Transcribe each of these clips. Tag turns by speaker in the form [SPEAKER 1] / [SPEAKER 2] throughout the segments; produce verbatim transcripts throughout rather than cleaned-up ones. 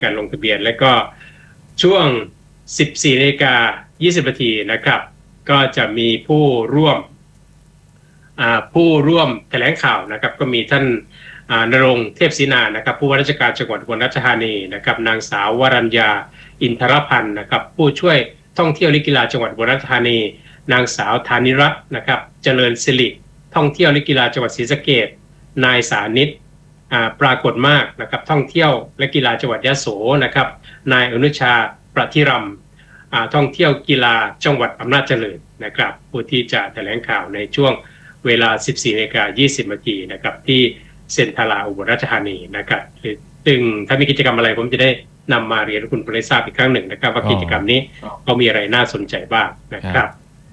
[SPEAKER 1] การลงทะเบียนและก็ช่วง สิบสี่นาฬิกายี่สิบนาทีนะครับก็จะมีผู้ร่วมผู้ร่วมแถลงข่าวนะครับก็มีท่านณรงค์เทพศรีนานะครับผู้ว่าราชการจังหวัดอุบลราชธานีนะครับนางสาววรัญญาอินทรพันธ์นะครับผู้ช่วยท่องเที่ยวและกีฬาจังหวัดอุบลราชธานีนางสาวธานิรัตน์นะครับเจริญศิริท่องเที่ยวและกีฬาจังหวัดศรีสะเกษนายสานิตปรากฏมากนะครับท่องเที่ยวและกีฬาจังหวัดยะโสนะครับนายอนุชาประทิรำท่องเที่ยวกีฬาจังหวัดอำนาจเจริญนะครับผู้ที่จะแถลงข่าวในช่วงเวลา สิบสี่นาฬิกายี่สิบนาทีนะครับที่เซ็นทรัลอุบลราชธานีนะครับซึ่งถ้ามีกิจกรรมอะไรผมจะได้นำมาเรียนให้คุณผู้ได้ทราบอีกครั้งหนึ่งนะครับว่ากิจกรรมนี้เขามีอะไรน่าสนใจบ้างนะครับ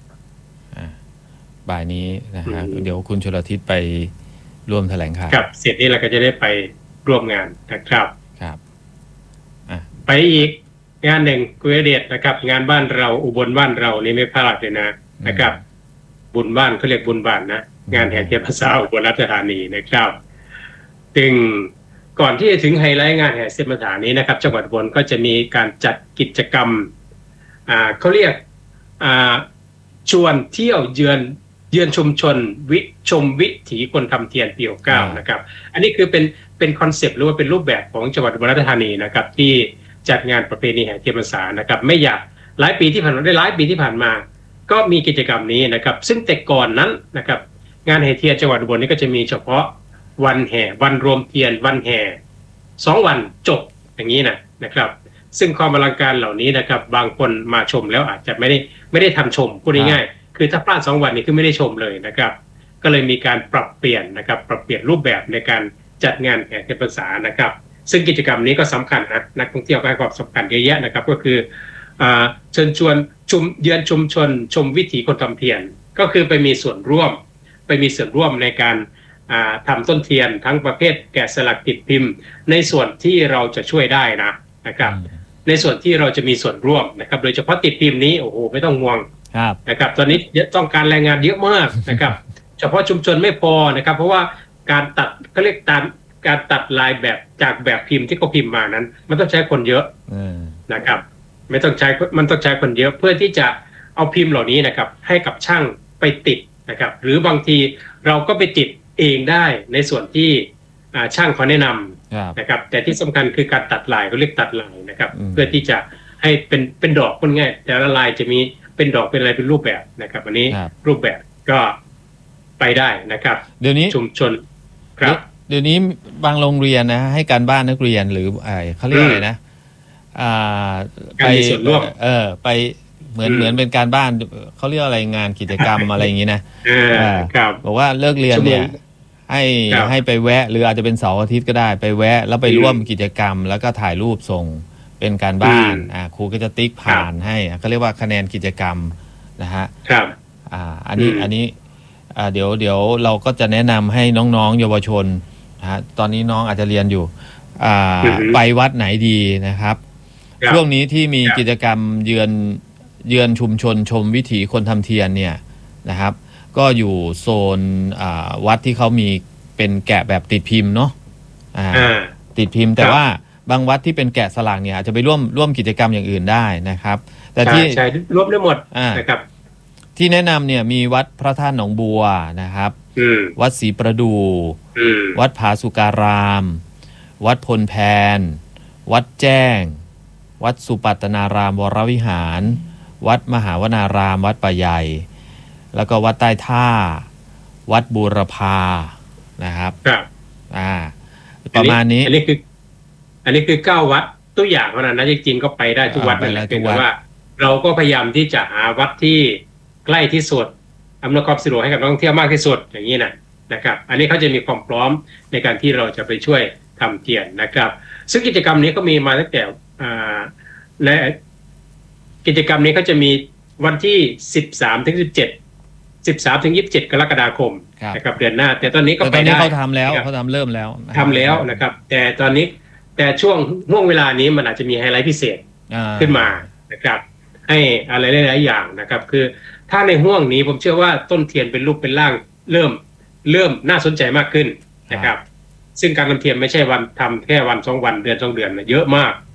[SPEAKER 2] บ่ายนี้นะฮะเดี๋ยวคุณชลทิศไปร่วมแถลงข่าว
[SPEAKER 1] ครับเสร็จนี้เราก็จะได้ไปร่วมงานนะครับ
[SPEAKER 2] ครับ
[SPEAKER 1] ไปอีกงานหนึ่งกุยเดชนะครับงานบ้านเราอุบลบ้านเรานี่ไม่พลาดเลยนะนะครับบุญบ้านเขาเรียกบุญบ้านนะงานแห่เทียนพรรษาอุบลราชธานีนะครับถึงก่อนที่จะถึงไฮไลท์งานแห่เทียนพรรษานี้นะครับจังหวัดอุบลก็จะมีการจัดกิจกรรมอ่าเขาเรียกอ่าชวนเที่ยวเยือนเยือนชุมชนวิชมวิถีคนทำเทียนปีหกเก้านะครับอันนี้คือเป็นเป็นคอนเซปต์หรือว่าเป็นรูปแบบของจังหวัดอุบลราชธานีนะครับที่จัดงานประเพณีแห่เทียนพรรษานะครับไม่อยากหลายปีที่ผ่านมาได้หลายปีที่ผ่านมาก็มีกิจกรรมนี้นะครับซึ่งแต่ก่อนนั้นนะครับงานแห่เทียนจังหวัดอุบลนี่ก็จะมีเฉพาะวันแห่วันรวมเทียนวันแห่สองวันจบอย่างนี้นะนะครับซึ่งความอลังการเหล่านี้นะครับบางคนมาชมแล้วอาจจะไม่ได้ไม่ได้ทันชมพูดง่ายๆคือถ้าพลาดสองวันนี้คือไม่ได้ชมเลยนะครับก็เลยมีการปรับเปลี่ยนนะครับปรับเปลี่ยนรูปแบบในการจัดงานแห่เทียนพรรษานะครับซึ่งกิจกรรมนี้ก็สำคัญนะนักท่องเที่ยวก็ให้ความสำคัญเยอะแยะนะครับก็คือเชิญชวนชุมเยือนชุมชนชมวิถีคนทำเทียนก็คือไปมีส่วนร่วมไปมีส่วนร่วมในการทำต้นเทียนทั้งประเภทแกะสลักติดพิมพ์ในส่วนที่เราจะช่วยได้นะนะครับในส่วนที่เราจะมีส่วนร่วมนะครับโดยเฉพาะติดพิมพ์นี้โอ้โหไม่ต้องห่วงนะครับตอนนี้ต้องการแรงงานเยอะมากนะครับเฉพาะชุมชนไม่พอนะครับเพราะว่าการตัดเขาเรียกตามการตัดลายแบบจากแบบพิมพ์ที่เขาพิมพ์มานั้นมันต้องใช้คนเยอะนะครับไม่ต้องใช้มันต้องใช้คนเยอะเพื่อที่จะเอาพิมพ์เหล่านี้นะครับให้กับช่างไปติดนะครับหรือบางทีเราก็ไปติดเองได้ในส่วนที่ช่างเขาแนะนำนะครับแต่ที่สำคัญคือการตัดลายเขาเรียกตัดลายนะครับเพื่อที่จะให้เป็นเป็นดอกคนง่ายแต่ละลายจะมีเป็นดอกเป็นอะไรเป็นรูปแบบนะครับอันนี้รูปแบบก็ไปได้นะครับ
[SPEAKER 2] เดี๋ยวนี้
[SPEAKER 1] ชุมชนครับ
[SPEAKER 2] เดี๋ยวนี้บางโรงเรียนนะให้การบ้านนักเรียนหรือไอเขาเรียกอะไรนะ
[SPEAKER 1] ไป
[SPEAKER 2] เออไปเหมือนเหมือนเป็นการบ้านเขาเรียกอะไรงานกิจกรรมอะไรอย่างนี้นะบอกว่าเลิกเรียนเนี่ยให้ให้ไปแวะหรืออาจจะเป็นเสาร์อาทิตย์ก็ได้ไปแวะแล้วไปร่วมกิจกรรมแล้วก็ถ่ายรูปส่งเป็นการบ้านอ่าครูก็จะติ๊กผ่านให้เขาเรียกว่าคะแนนกิจกรรมนะฮะ
[SPEAKER 1] ครับ
[SPEAKER 2] อ่าอันนี้อันนี้อ่าเดี๋ยวเดี๋ยวเราก็จะแนะนำให้น้องๆเยาวชนนะฮะตอนนี้น้องอาจจะเรียนอยู่อ่าไปวัดไหนดีนะครับช่วงนี้ที่มีกิจกรรมเยือนเยือนชุมชนชมวิถีคนทำเทียนเนี่ยนะครับก็อยู่โซนวัดที่เขามีเป็นแกะแบบติดพิมพ์เนาะติดพิมพ์แต่ว่าบางวัดที่เป็นแกะสลักเนี่ยอาจจะไปร่วมร่วมกิจกรรมอย่างอื่นได้นะครับแต่ที่
[SPEAKER 1] ใช่ร่วมได้หมดนะครับ
[SPEAKER 2] ที่แนะนำเนี่ยมีวัดพระธาตุหนองบัวนะครับวัดศรีประดู่วัดผาสุการาม วัดพลแพนวัดแจ้งวัดสุปัตตนารามวรวิหารวัดมหาวนารามวัดป่าใหญ่แล้วก็วัดใต้ท่าวัดบูรพานะครับ
[SPEAKER 1] ครับ
[SPEAKER 2] อ่าประมาณนี้
[SPEAKER 1] อันนี้คืออันนี้คือเก้าวัดตัวอย่างเท่านั้นนะจริงๆก็ไปได้ทุกวัดนั่นแหละแต่ว่าเราก็พยายามที่จะหาวัดที่ใกล้ที่สุดอำนวยความสะดวกให้กับนักท่องเที่ยวมากที่สุดอย่างนี้นะนะครับอันนี้เขาจะมีความพร้อมในการที่เราจะไปช่วยทำเทียนนะครับซึ่งกิจกรรมนี้ก็มีมาตั้งแต่ในกิจกรรมนี้ก็จะมีวันที่สิบสามถึงสิบเจ็ด สิบสามถึงยี่สิบเจ็ดกรกฎาคมนะครับเดือนหน้าแต่ตอนนี้ก็ไปได้
[SPEAKER 2] เขาทำแล้วเขาทำเริ่มแล้ว
[SPEAKER 1] ทำแล้วนะครับแต่ตอนนี้แต่ช่วงห่วงเวลานี้มันอาจจะมีไฮไลท์พิเศษขึ้นมานะครับให้อะไรหลายๆอย่างนะครับคือถ้าในห่วงนี้ผมเชื่อว่าต้นเทียนเป็นรูปเป็นร่างเริ่มเริ่มน่าสนใจมากขึ้นนะครับซึ่งการทำเทียนไม่ใช่วันทำแค่วันสองวันเดือนสองเดือนนะเยอะมาก